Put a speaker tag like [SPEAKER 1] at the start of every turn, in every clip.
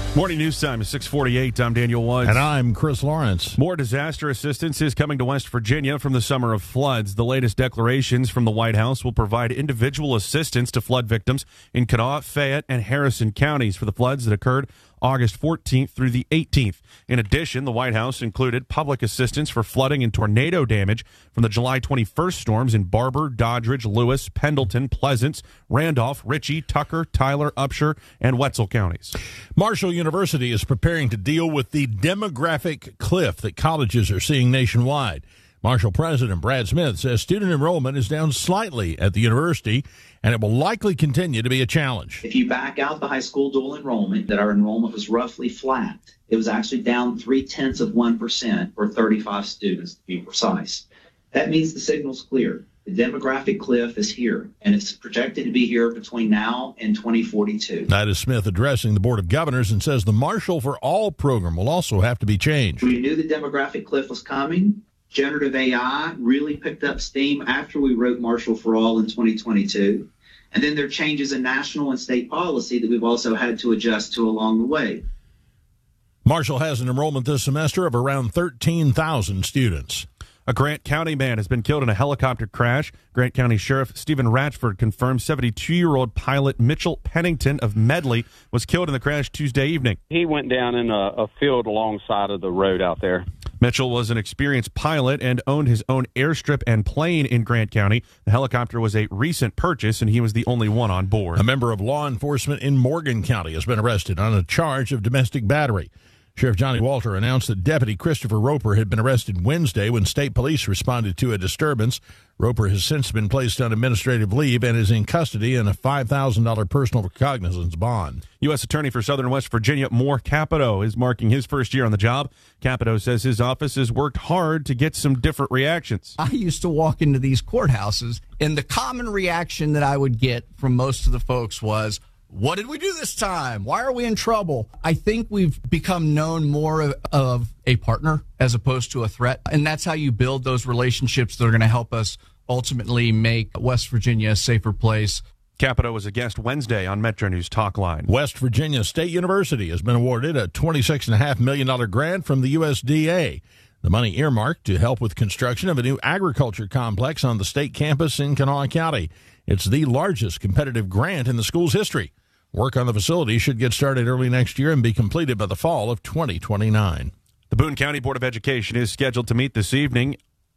[SPEAKER 1] Morning news time is 6:48. I'm Daniel Woods.
[SPEAKER 2] And I'm Chris Lawrence.
[SPEAKER 1] More disaster assistance is coming to West Virginia from the summer of floods. The latest declarations from the White House will provide individual assistance to flood victims in Kanawha, Fayette, and Harrison counties for the floods that occurred August 14th through the 18th. In addition, the White House included public assistance for flooding and tornado damage from the July 21st storms in Barber, Doddridge, Lewis, Pendleton, Pleasants, Randolph, Ritchie, Tucker, Tyler, Upshur, and Wetzel counties.
[SPEAKER 2] Marshall University is preparing to deal with the demographic cliff that colleges are seeing nationwide. Marshall President Brad Smith says student enrollment is down slightly at the university, and it will likely continue to be a challenge.
[SPEAKER 3] If you back out the high school dual enrollment, that our enrollment was roughly flat. It was actually down 0.3%, or 35 students to be precise. That means the signal's clear. The demographic cliff is here, and it's projected to be here between now and 2042.
[SPEAKER 2] That is Smith addressing the Board of Governors and says the Marshall for All program will also have to be changed.
[SPEAKER 3] We knew the demographic cliff was coming. Generative AI really picked up steam after we wrote Marshall for All in 2022. And then there are changes in national and state policy that we've also had to adjust to along the way.
[SPEAKER 2] Marshall has an enrollment this semester of around 13,000 students.
[SPEAKER 1] A Grant County man has been killed in a helicopter crash. Grant County Sheriff Stephen Ratchford confirmed 72-year-old pilot Mitchell Pennington of Medley was killed in the crash Tuesday evening.
[SPEAKER 4] He went down in a field alongside of the road out there.
[SPEAKER 1] Mitchell was an experienced pilot and owned his own airstrip and plane in Grant County. The helicopter was a recent purchase, and he was the only one on board.
[SPEAKER 2] A member of law enforcement in Morgan County has been arrested on a charge of domestic battery. Sheriff Johnny Walter announced that Deputy Christopher Roper had been arrested Wednesday when state police responded to a disturbance. Roper has since been placed on administrative leave and is in custody in a $5,000 personal recognizance bond.
[SPEAKER 1] U.S. Attorney for Southern West Virginia, Moore Capito, is marking his first year on the job. Capito says his office has worked hard to get some different reactions.
[SPEAKER 5] I used to walk into these courthouses, and the common reaction that I would get from most of the folks was, "What did we do this time? Why are we in trouble?" I think we've become known more of a partner as opposed to a threat. And that's how you build those relationships that are going to help us ultimately make West Virginia a safer place.
[SPEAKER 1] Capito was a guest Wednesday on Metro News Talkline.
[SPEAKER 2] West Virginia State University has been awarded a $26.5 million grant from the USDA. The money earmarked to help with construction of a new agriculture complex on the state campus in Kanawha County. It's the largest competitive grant in the school's history. Work on the facility should get started early next year and be completed by the fall of 2029.
[SPEAKER 1] The Boone County Board of Education is scheduled to meet this evening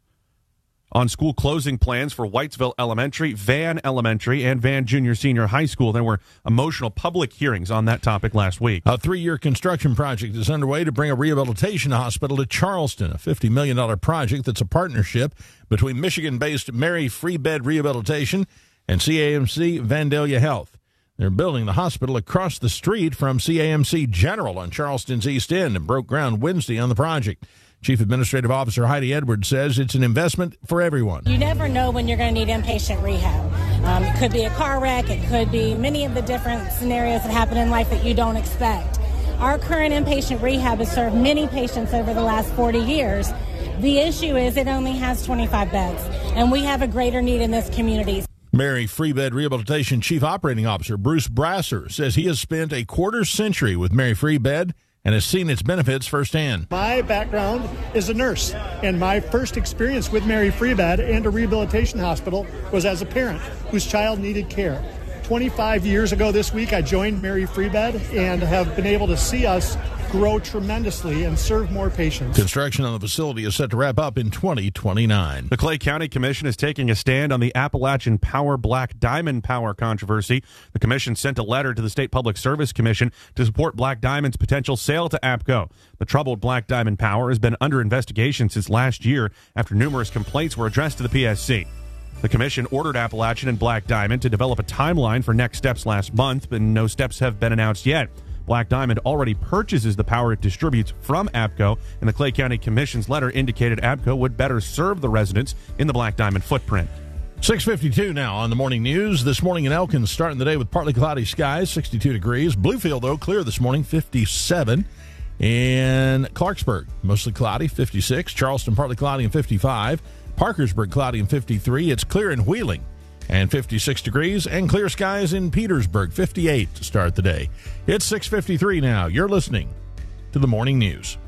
[SPEAKER 1] on school closing plans for Whitesville Elementary, Van Elementary, and Van Junior Senior High School. There were emotional public hearings on that topic last week.
[SPEAKER 2] A 3-year construction project is underway to bring a rehabilitation hospital to Charleston, a $50 million project that's a partnership between Michigan-based Mary Free Bed Rehabilitation and CAMC Vandalia Health. They're building the hospital across the street from CAMC General on Charleston's East End and broke ground Wednesday on the project. Chief Administrative Officer Heidi Edwards says it's an investment for everyone.
[SPEAKER 6] You never know when you're going to need inpatient rehab. It could be a car wreck. It could be many of the different scenarios that happen in life that you don't expect. Our current inpatient rehab has served many patients over the last 40 years. The issue is it only has 25 beds, and we have a greater need in this community.
[SPEAKER 2] Mary Free Bed Rehabilitation Chief Operating Officer Bruce Brasser says he has spent a quarter century with Mary Free Bed and has seen its benefits firsthand.
[SPEAKER 7] My background is a nurse, and my first experience with Mary Free Bed and a rehabilitation hospital was as a parent whose child needed care. 25 years ago this week, I joined Mary Free Bed and have been able to see us grow tremendously and serve more patients.
[SPEAKER 2] Construction on the facility is set to wrap up in 2029.
[SPEAKER 1] The Clay County Commission is taking a stand on the Appalachian Power Black Diamond Power controversy. The commission sent a letter to the State Public Service Commission to support Black Diamond's potential sale to APCO. The troubled Black Diamond Power has been under investigation since last year after numerous complaints were addressed to the PSC. The commission ordered Appalachian and Black Diamond to develop a timeline for next steps last month, but no steps have been announced yet. Black Diamond already purchases the power it distributes from APCO, and the Clay County Commission's letter indicated APCO would better serve the residents in the Black Diamond footprint.
[SPEAKER 2] 6:52 now on the morning news. This morning in Elkins, starting the day with partly cloudy skies, 62 degrees. Bluefield, though, clear this morning, 57. In Clarksburg, mostly cloudy, 56. Charleston, partly cloudy and 55. Parkersburg, cloudy and 53. It's clear in Wheeling. and 56 degrees, and clear skies in Petersburg, 58 to start the day. It's 6:53 now. You're listening to the Morning News.